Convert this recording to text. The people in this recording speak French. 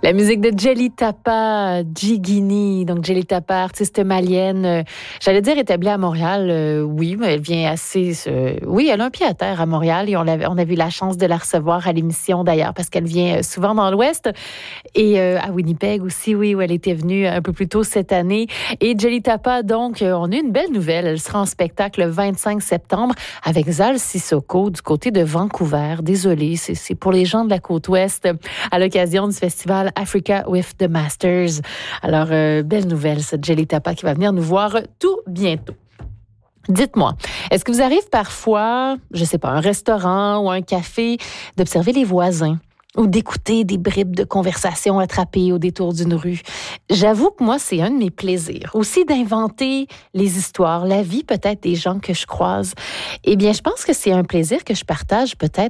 La musique de Jelly Tapa, Jigini. Donc, Jelly Tapa, artiste malienne, j'allais dire établie à Montréal. Oui, mais elle vient assez... oui, elle a un pied à terre à Montréal et on a eu la chance de la recevoir à l'émission d'ailleurs parce qu'elle vient souvent dans l'Ouest. Et à Winnipeg aussi, oui, où elle était venue un peu plus tôt cette année. Et Jelly Tapa, donc, on a une belle nouvelle. Elle sera en spectacle le 25 septembre avec Zal Sissoko du côté de Vancouver. Désolée, c'est pour les gens de la côte ouest à l'occasion du festival Africa with the Masters. Alors, belle nouvelle, cette Jelly Tapa qui va venir nous voir tout bientôt. Dites-moi, est-ce que vous arrive parfois, je sais pas, un restaurant ou un café, d'observer les voisins ou d'écouter des bribes de conversation attrapées au détour d'une rue? J'avoue que moi, c'est un de mes plaisirs. Aussi d'inventer les histoires, la vie peut-être des gens que je croise. Eh bien, je pense que c'est un plaisir que je partage peut-être